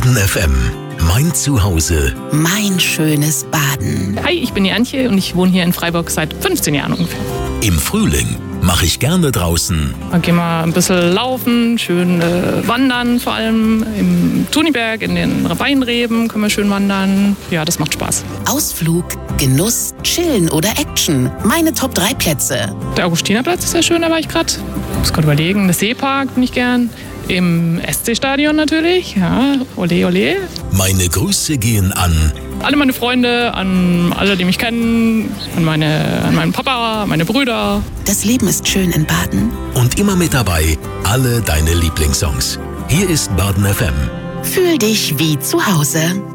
Baden FM. Mein Zuhause. Mein schönes Baden. Hi, ich bin die Antje und ich wohne hier in Freiburg seit 15 Jahren ungefähr. Im Frühling mache ich gerne draußen. Dann gehen wir ein bisschen laufen, schön wandern, vor allem im Tuniberg, in den Weinreben können wir schön wandern. Ja, das macht Spaß. Ausflug, Genuss, Chillen oder Action. Meine Top 3 Plätze. Der Augustinerplatz ist sehr schön, da war ich gerade. Ich muss gerade überlegen, der Seepark bin ich gern. Im SC-Stadion natürlich, ja, ole ole. Meine Grüße gehen an Alle meine Freunde, an alle, die mich kennen, an meinen Papa, meine Brüder. Das Leben ist schön in Baden. und immer mit dabei alle deine Lieblingssongs. Hier ist Baden FM. Fühl dich wie zu Hause.